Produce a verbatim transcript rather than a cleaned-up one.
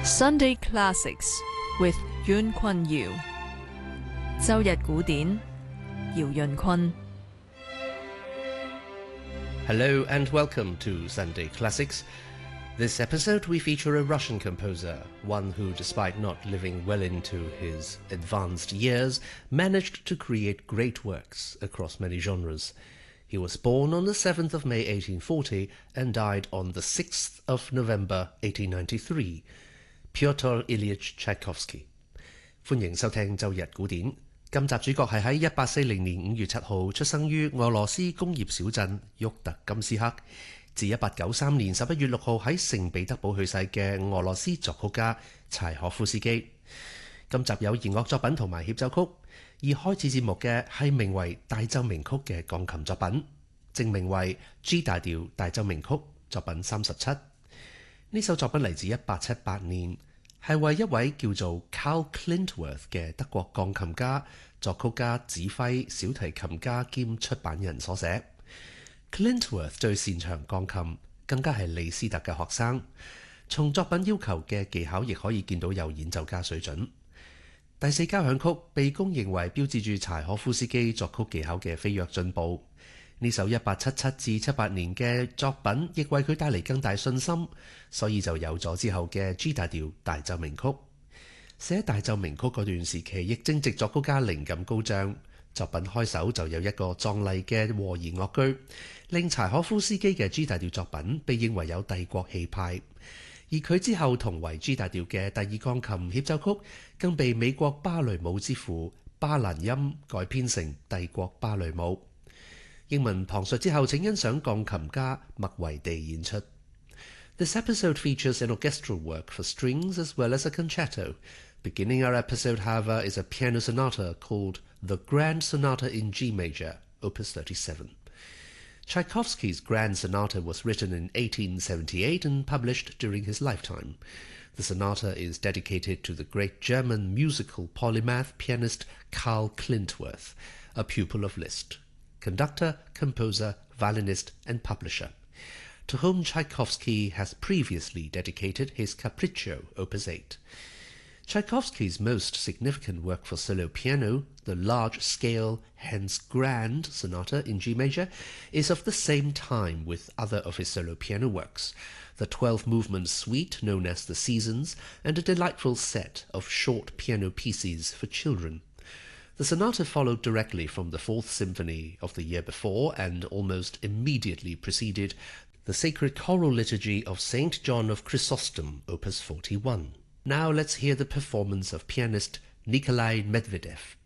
Sunday Classics with Yuen Kun Yiu. 周日古典，姚潤坤。 Hello and welcome to Sunday Classics. This episode we feature a Russian composer, one who, despite not living well into his advanced years, managed to create great works across many genres. He was born on the seventh of May eighteen forty and died on the sixth of November eighteen ninety-three. Pyotr Ilyich Tchaikovsky. 歡迎收聽周日古典。今集主角係喺一八四零年五月七號出生於俄羅斯工業小鎮沃特金斯克，自一八九三年十一月六號喺聖彼得堡去世嘅俄羅斯作曲家柴可夫斯基。今集有弦樂作品同埋協奏曲，而開始節目嘅係名為《大奏鳴曲》嘅鋼琴作品，正名為 G 大調大奏鳴曲作品三十七。呢首作品嚟自一八七八年，係為一位叫做 Karl Klindworth 嘅德國鋼琴家、作曲家、指揮、小提琴家兼出版人所寫。Klindworth 最擅長鋼琴，更加係李斯特嘅學生。從作品要求嘅技巧亦可以見到有演奏家水準。第四交響曲被公認為標誌住柴可夫斯基作曲技巧嘅飛躍進步。呢首一八七七至七八年嘅作品亦為佢帶嚟更大信心，所以就有咗之後嘅 G 大調大奏鳴曲。寫大奏鳴曲嗰段時期，亦正值作曲家靈感高漲，作品開首就有一個壯麗嘅和弦樂句，令柴可夫斯基嘅 G 大調作品被認為有帝國氣派。而佢之後同為 G 大調嘅第二鋼琴協奏曲，更被美國芭蕾舞之父巴蘭欽改編成帝國芭蕾舞。英文旁述之後，請欣賞鋼琴家麥維地演出。This episode features an orchestral work for strings as well as a concerto. Beginning our episode, however, is a piano sonata called The Grand Sonata in G Major, Opus thirty-seven. Tchaikovsky's Grand Sonata was written in eighteen seventy-eight and published during his lifetime. The sonata is dedicated to the great German musical polymath pianist Karl Klindworth, a pupil of Liszt, conductor, composer, violinist, and publisher, to whom Tchaikovsky has previously dedicated his Capriccio, Opus eight. Tchaikovsky's most significant work for solo piano, the large-scale, hence grand, sonata in G major, is of the same time with other of his solo piano works, the twelve-movement suite known as the Seasons, and a delightful set of short piano pieces for children. The sonata followed directly from the Fourth Symphony of the year before and almost immediately preceded the Sacred Choral Liturgy of Saint John of Chrysostom, Opus forty-one. Now let's hear the performance of pianist Nikolai Medvedev.